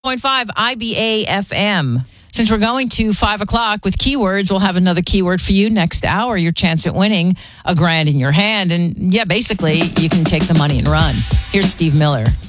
101.5 IBA FM. Since we're going to 5 o'clock with keywords, we'll have another keyword for you next hour. Your chance at winning $1,000 in your hand. And yeah, basically, you can take the money and run. Here's Steve Miller.